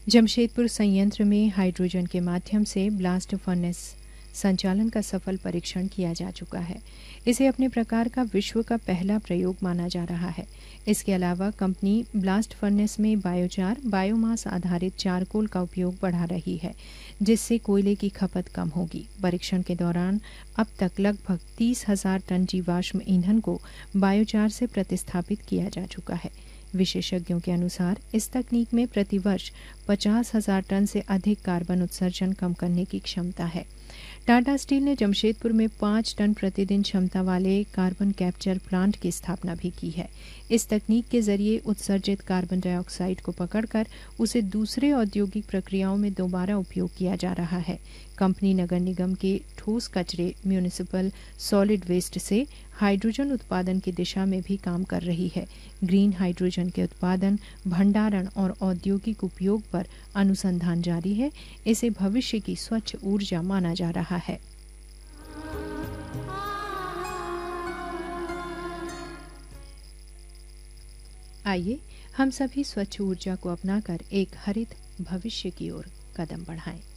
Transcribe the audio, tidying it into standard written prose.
जमशेदपुर संयंत्र में हाइड्रोजन के माध्यम से ब्लास्ट फर्नेस संचालन का सफल परीक्षण किया जा चुका है। इसे अपने प्रकार का विश्व का पहला प्रयोग माना जा रहा है। इसके अलावा कंपनी ब्लास्ट फर्नेस में बायोचार बायोमास आधारित चारकोल का उपयोग बढ़ा रही है, जिससे कोयले की खपत कम होगी। परीक्षण के दौरान अब तक लगभग 30,000 टन जीवाश्म ईंधन को बायोचार से प्रतिस्थापित किया जा चुका है। विशेषज्ञों के अनुसार इस तकनीक में प्रतिवर्ष 50,000 टन से अधिक कार्बन उत्सर्जन कम करने की क्षमता है। टाटा स्टील ने जमशेदपुर में 5 टन प्रतिदिन क्षमता वाले कार्बन कैप्चर प्लांट की स्थापना भी की है। इस तकनीक के जरिए उत्सर्जित कार्बन डाइऑक्साइड को पकड़कर उसे दूसरे औद्योगिक प्रक्रियाओं में दोबारा उपयोग किया जा रहा है। कंपनी नगर निगम के ठोस कचरे म्यूनिसिपल सॉलिड वेस्ट से हाइड्रोजन उत्पादन की दिशा में भी काम कर रही है। ग्रीन हाइड्रोजन के उत्पादन, भंडारण और औद्योगिक उपयोग पर अनुसंधान जारी है। इसे भविष्य की स्वच्छ ऊर्जा माना जा रहा है। आइए हम सभी स्वच्छ ऊर्जा को अपनाकर एक हरित भविष्य की ओर कदम बढ़ाएं।